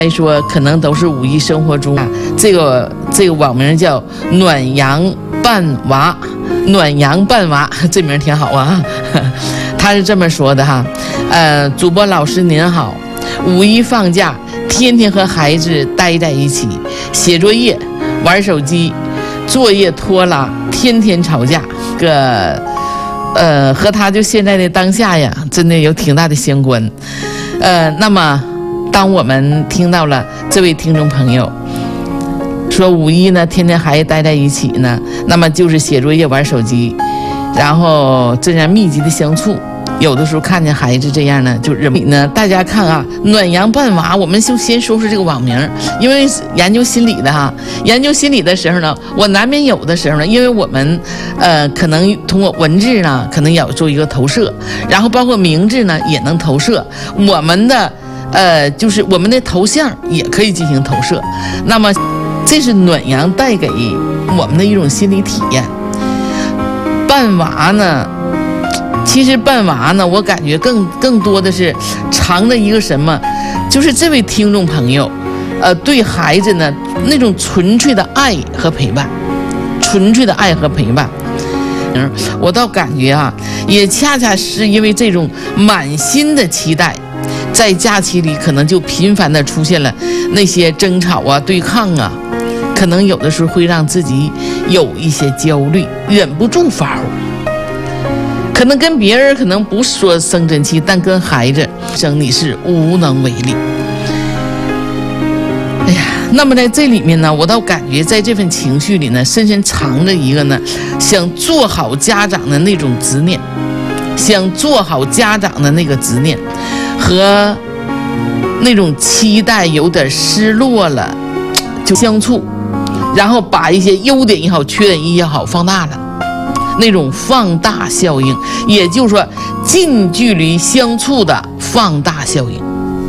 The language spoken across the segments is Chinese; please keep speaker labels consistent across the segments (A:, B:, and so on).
A: 来说可能都是五一生活中这个网名叫暖阳伴娃，暖阳伴娃这名挺好啊。他是这么说的哈，主播老师您好，五一放假天天和孩子待在一起，写作业、玩手机，作业拖拉，天天吵架，和他就现在的当下呀，真的有挺大的相关。那么当我们听到了这位听众朋友说五一呢天天孩子待在一起呢，那么就是写作业玩手机，然后这样密集的相处，有的时候看见孩子这样呢就忍不呢。大家看啊，暖阳伴娃，我们就先说说这个网名，因为研究心理的哈，研究心理的时候呢，我难免有的时候呢，因为我们可能通过文字呢可能也要做一个投射，然后包括名字呢也能投射，我们的就是我们的头像也可以进行投射。那么这是暖阳带给我们的一种心理体验。伴娃呢，其实伴娃呢，我感觉更多的是藏着一个什么，就是这位听众朋友对孩子呢那种纯粹的爱和陪伴，纯粹的爱和陪伴。我倒感觉啊，也恰恰是因为这种满心的期待，在假期里可能就频繁的出现了那些争吵啊、对抗啊，可能有的时候会让自己有一些焦虑，忍不住发火。可能跟别人可能不说生真气，但跟孩子生你是无能为力。哎呀，那么在这里面呢，我倒感觉在这份情绪里呢，深深藏着一个呢，想做好家长的那种执念，想做好家长的那个执念和那种期待有点失落了，就相处，然后把一些优点也好、缺点也好放大了，那种放大效应，也就是说近距离相处的放大效应，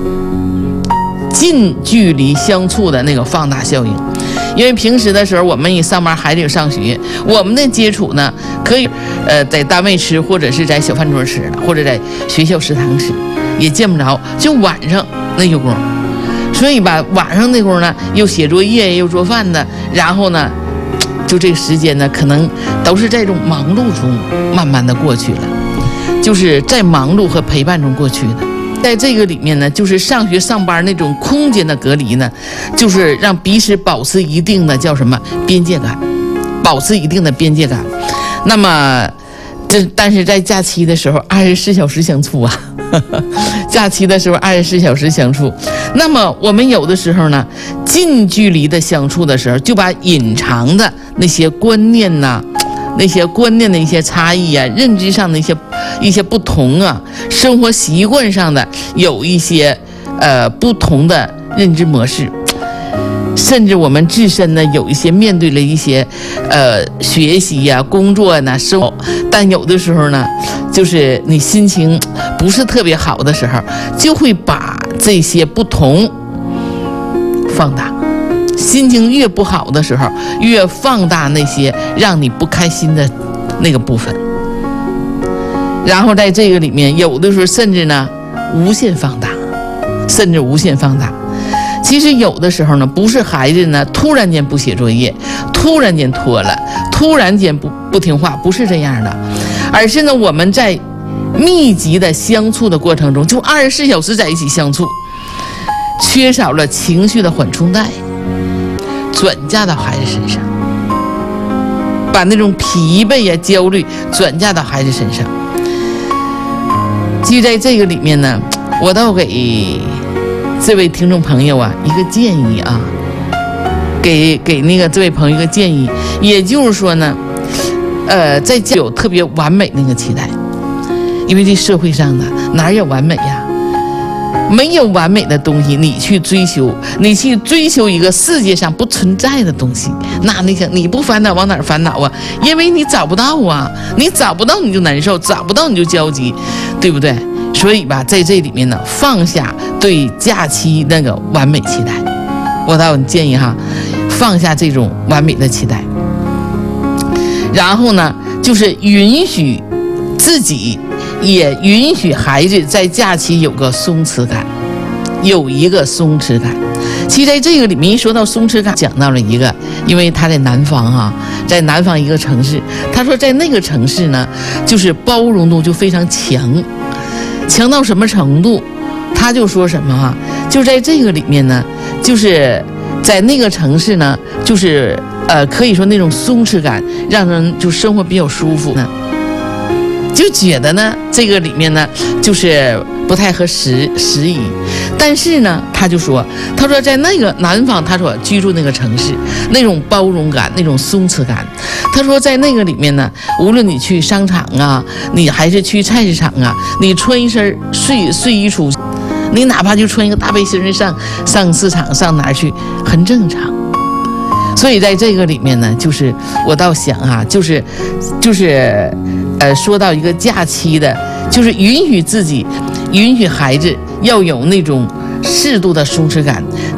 A: 近距离相处的那个放大效应。因为平时的时候我们也上班，孩子也上学，我们的接触呢可以在单位吃，或者是在小饭桌吃，或者在学校食堂吃，也见不着，就晚上那有功。所以吧，晚上那功呢又写作业又做饭的，然后呢就这个时间呢可能都是在这种忙碌中慢慢的过去了，就是在忙碌和陪伴中过去的。在这个里面呢，就是上学上班那种空间的隔离呢，就是让彼此保持一定的叫什么边界感，保持一定的边界感。那么但是在假期的时候24小时相处啊，假期的时候24小时相处，那么我们有的时候呢近距离的相处的时候，就把隐藏的那些观念呐、那些观念的一些差异啊，认知上的一些不同啊，生活习惯上的有一些不同的认知模式，甚至我们自身呢有一些面对了一些学习呀、工作呢、生活，但有的时候呢，就是你心情不是特别好的时候，就会把这些不同放大。心情越不好的时候，越放大那些让你不开心的那个部分，然后在这个里面，有的时候甚至呢无限放大，甚至无限放大。其实有的时候呢，不是孩子呢突然间不写作业，突然间拖了，突然间不听话，不是这样的，而是呢我们在密集的相处的过程中，就24小时在一起相处，缺少了情绪的缓冲带，转嫁到孩子身上，把那种疲惫呀、焦虑转嫁到孩子身上。其实在这个里面呢，我倒给这位听众朋友啊一个建议啊，给那个这位朋友一个建议，也就是说呢，在有特别完美那个期待，因为这社会上呢哪有完美呀？没有完美的东西，你去追求一个世界上不存在的东西，那你不烦恼往哪儿烦恼啊？因为你找不到啊，你找不到你就难受，找不到你就焦急，对不对？所以吧，在这里面呢，放下对假期那个完美期待，我倒建议哈，放下这种完美的期待，然后呢，就是允许自己，也允许孩子在假期有个松弛感，有一个松弛感。 其实在这个里面一说到松弛感，讲到了一个，因为他在南方哈，在南方一个城市，他说在那个城市呢，就是包容度就非常强，强到什么程度？他就说什么哈，就在这个里面呢，就是在那个城市呢，就是可以说那种松弛感，让人就生活比较舒服呢。就觉得呢，这个里面呢，就是不太合时宜，但是呢，他说在那个南方，他所居住那个城市，那种包容感，那种松弛感，他说在那个里面呢，无论你去商场啊，你还是去菜市场啊，你穿一身睡衣出去，你哪怕就穿一个大背心上市场上哪儿去，很正常。所以在这个里面呢，就是我倒想啊，就是说到一个假期的，就是允许自己，允许孩子要有那种适度的松弛感。